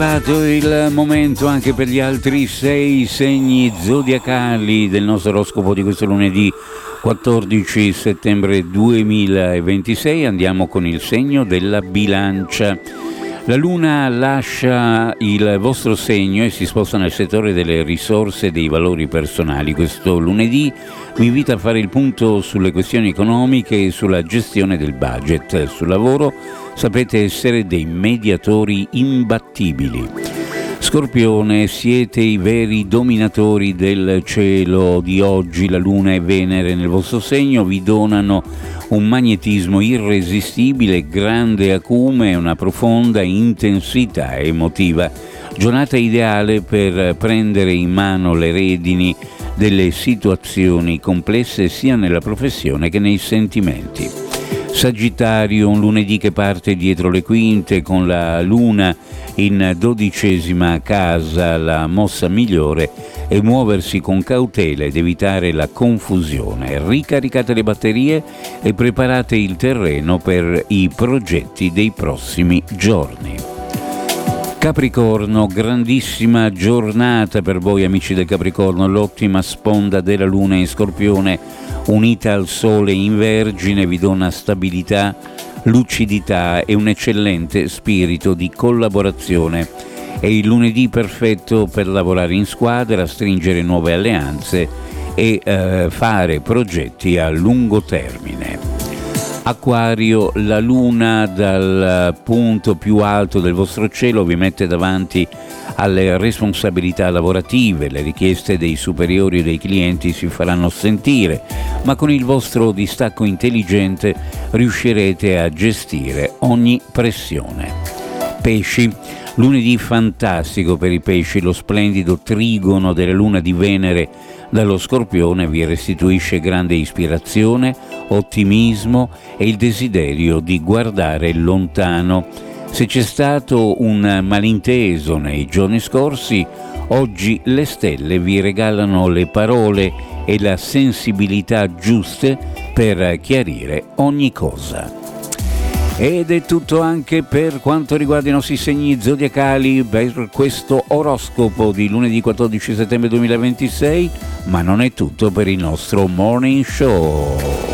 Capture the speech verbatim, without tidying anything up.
Il momento anche per gli altri sei segni zodiacali del nostro oroscopo di questo lunedì quattordici settembre duemilaventisei. Andiamo con il segno della Bilancia. La luna lascia il vostro segno e si sposta nel settore delle risorse e dei valori personali. Questo lunedì vi invita a fare il punto sulle questioni economiche e sulla gestione del budget. Sul lavoro sapete essere dei mediatori imbattibili. Scorpione, siete i veri dominatori del cielo di oggi. La luna e Venere nel vostro segno vi donano un magnetismo irresistibile, grande acume e una profonda intensità emotiva. Giornata ideale per prendere in mano le redini delle situazioni complesse sia nella professione che nei sentimenti. Sagittario, un lunedì che parte dietro le quinte con la luna in dodicesima casa. La mossa migliore è muoversi con cautela ed evitare la confusione. Ricaricate le batterie e preparate il terreno per i progetti dei prossimi giorni. Capricorno, grandissima giornata per voi amici del Capricorno. L'ottima sponda della luna in Scorpione unita al sole in Vergine vi dona stabilità, lucidità e un eccellente spirito di collaborazione. È il lunedì perfetto per lavorare in squadra, stringere nuove alleanze e eh, fare progetti a lungo termine. Acquario, la luna dal punto più alto del vostro cielo vi mette davanti alle responsabilità lavorative. Le richieste dei superiori e dei clienti si faranno sentire, ma con il vostro distacco intelligente riuscirete a gestire ogni pressione. Pesci, lunedì fantastico per i pesci. Lo splendido trigono della luna di Venere dallo Scorpione vi restituisce grande ispirazione, ottimismo e il desiderio di guardare lontano. Se c'è stato un malinteso nei giorni scorsi, oggi le stelle vi regalano le parole e la sensibilità giuste per chiarire ogni cosa. Ed è tutto anche per quanto riguarda i nostri segni zodiacali per questo oroscopo di lunedì quattordici settembre duemilaventisei, ma non è tutto per il nostro morning show.